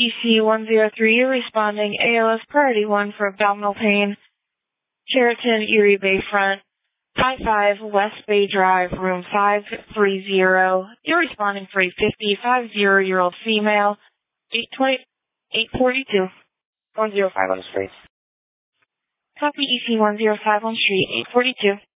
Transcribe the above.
EC103, responding ALS Priority 1 for abdominal pain, Sheraton Erie Bayfront, 55 West Bay Drive, room 530. You're responding for a 55-year-old female, 842, 105 on the street. Copy EC105 on street, 842.